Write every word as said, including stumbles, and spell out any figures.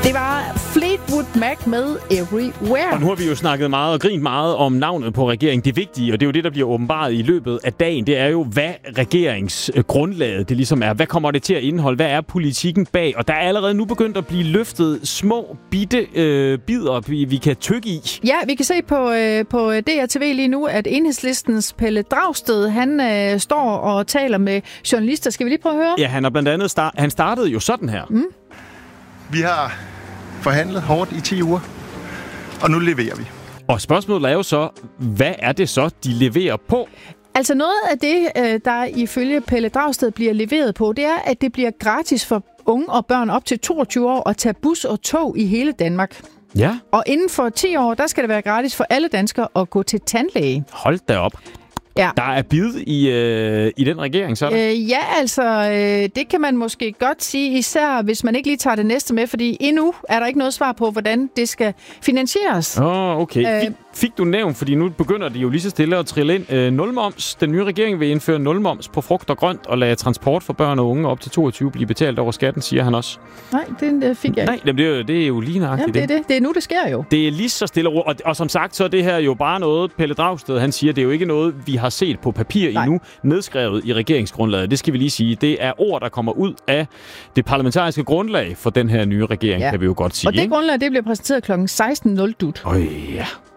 Det var Fleetwood Mac med Everywhere. Og nu har vi jo snakket meget og grint meget om navnet på regeringen. Det vigtige, og det er jo det, der bliver åbenbaret i løbet af dagen, det er jo, hvad regeringsgrundlaget det ligesom er. Hvad kommer det til at indeholde? Hvad er politikken bag? Og der er allerede nu begyndt at blive løftet små, bitte øh, bidder, vi, vi kan tykke i. Ja, vi kan se på, øh, på D R T V lige nu, at Enhedslistens Pelle Dragsted, han øh, står og taler med journalister. Skal vi lige prøve at høre? Ja, han har blandt andet start, han startede jo sådan her. Mm. Vi har forhandlet hårdt i ti uger, og nu leverer vi. Og spørgsmålet er jo så, hvad er det så, de leverer på? Altså noget af det, der ifølge Pelle Dragsted bliver leveret på, det er, at det bliver gratis for unge og børn op til toogtyve år at tage bus og tog i hele Danmark. Ja. Og inden for ti år, der skal det være gratis for alle danskere at gå til tandlæge. Hold da op. Ja. Der er bid i, øh, i den regering, så er der? Øh, ja, altså, øh, det kan man måske godt sige, især hvis man ikke lige tager det næste med, fordi endnu er der ikke noget svar på, hvordan det skal finansieres. Åh, oh, okay. Øh, fik, fik du nævnt, fordi nu begynder det jo lige så stille at trille ind. Øh, nulmoms. Den nye regering vil indføre nulmoms på frugt og grønt og lade transport for børn og unge op til toogtyve blive betalt over skatten, siger han også. Nej, det fik jeg ikke. Nej, det er jo, det er jo lige nøjagtigt. Jamen, det er det. Det er nu, det sker jo. Det er lige så stille og, og, og som sagt, så er det her jo bare noget, Pelle Dragsted, han siger, det er jo ikke noget, vi har set på papir Nej. endnu, nedskrevet i regeringsgrundlaget. Det skal vi lige sige. Det er ord, der kommer ud af det parlamentariske grundlag for den her nye regering, ja. Kan vi jo godt sige. Og det grundlag, det bliver præsenteret klokken seksten nul dut. Øj, ja.